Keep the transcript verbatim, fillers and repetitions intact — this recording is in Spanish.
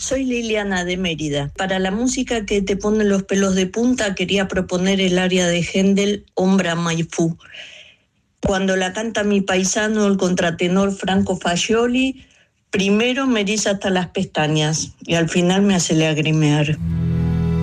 Soy Liliana de Mérida. Para la música que te pone los pelos de punta, quería proponer el aria de Händel, Ombra Maifú. Cuando la canta mi paisano, el contratenor Franco Fagioli, primero me eriza hasta las pestañas y al final me hace lagrimear.